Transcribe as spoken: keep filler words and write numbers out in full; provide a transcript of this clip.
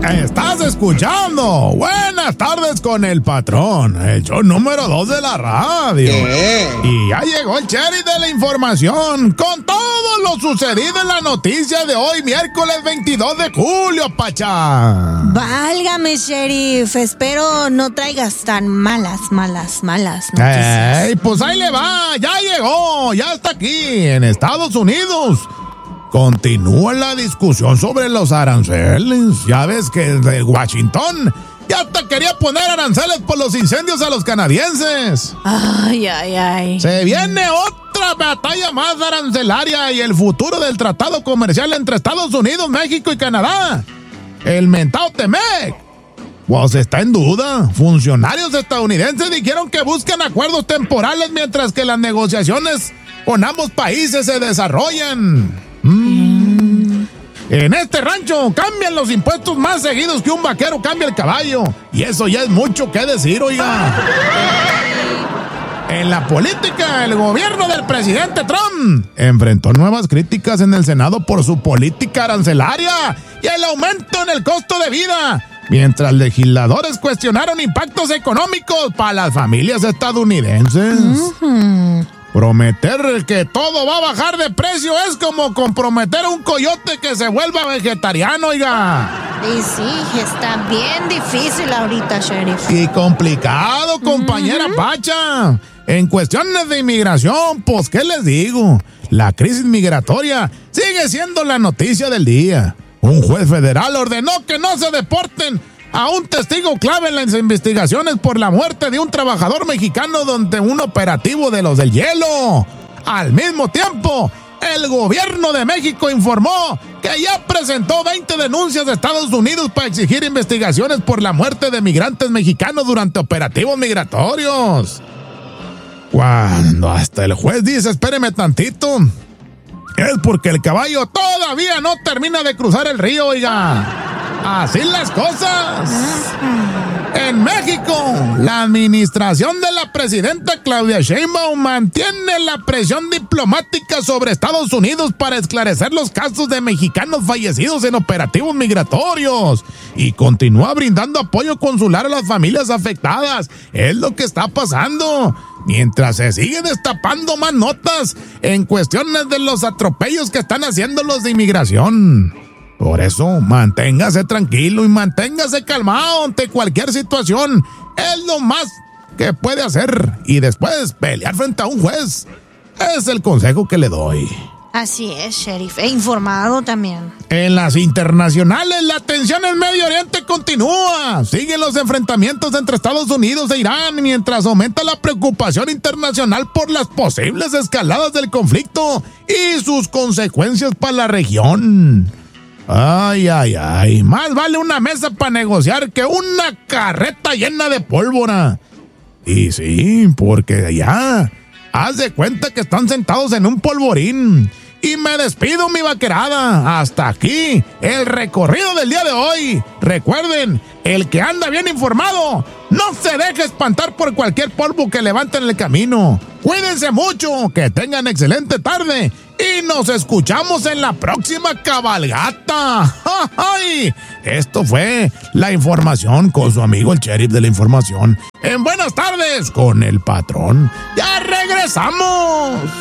Estás escuchando Buenas Tardes con el Patrón, el show número dos de la radio. ¿Qué? Y ya llegó el sheriff de la información con todo lo sucedido en la noticia de hoy, miércoles veintidós de julio, Pacha. Válgame, sheriff, espero no traigas tan malas, malas, malas noticias. Ey, pues ahí le va, ya llegó, ya está aquí en Estados Unidos. Continúa la discusión sobre los aranceles. Ya ves que de Washington ya hasta quería poner aranceles por los incendios a los canadienses. Ay, ay, ay. Se viene otra batalla más arancelaria y el futuro del tratado comercial entre Estados Unidos, México y Canadá. El mentado T-M E C. Pues está en duda. Funcionarios estadounidenses dijeron que buscan acuerdos temporales mientras que las negociaciones con ambos países se desarrollan. Mm. En este rancho cambian los impuestos más seguidos que un vaquero cambia el caballo. Y eso ya es mucho que decir, oiga. En la política, el gobierno del presidente Trump enfrentó nuevas críticas en el Senado por su política arancelaria y el aumento en el costo de vida, mientras legisladores cuestionaron impactos económicos para las familias estadounidenses. Uh-huh. Prometer que todo va a bajar de precio es como comprometer a un coyote que se vuelva vegetariano, oiga. Y sí, está bien difícil ahorita, sheriff. Y complicado, compañera uh-huh. Pacha. En cuestiones de inmigración, pues, ¿qué les digo? La crisis migratoria sigue siendo la noticia del día. Un juez federal ordenó que no se deporten a un testigo clave en las investigaciones por la muerte de un trabajador mexicano durante un operativo de los del hielo. Al mismo tiempo, el gobierno de México informó que ya presentó veinte denuncias de Estados Unidos para exigir investigaciones por la muerte de migrantes mexicanos durante operativos migratorios. Cuando hasta el juez dice, espéreme tantito, es porque el caballo todavía no termina de cruzar el río, oiga. Así las cosas. En México, la administración de la presidenta Claudia Sheinbaum mantiene la presión diplomática sobre Estados Unidos para esclarecer los casos de mexicanos fallecidos en operativos migratorios y continúa brindando apoyo consular a las familias afectadas. Es lo que está pasando. Mientras se sigue destapando más notas en cuestiones de los atropellos que están haciendo los de inmigración. Por eso, manténgase tranquilo y manténgase calmado ante cualquier situación. Es lo más que puede hacer. Y después pelear frente a un juez. Es el consejo que le doy. Así es, sheriff. E informado también. En las internacionales, la tensión en Medio Oriente continúa. Siguen los enfrentamientos entre Estados Unidos e Irán, mientras aumenta la preocupación internacional por las posibles escaladas del conflicto y sus consecuencias para la región. Ay, ay, ay. Más vale una mesa para negociar que una carreta llena de pólvora. Y sí, porque ya, haz de cuenta que están sentados en un polvorín. Y me despido, mi vaquerada. Hasta aquí el recorrido del día de hoy. Recuerden, el que anda bien informado no se deje espantar por cualquier polvo que levanten en el camino. Cuídense mucho, que tengan excelente tarde y nos escuchamos en la próxima cabalgata. ¡Ay! Esto fue la información con su amigo el sheriff de la información. En Buenas Tardes con el Patrón. ¡Ya regresamos!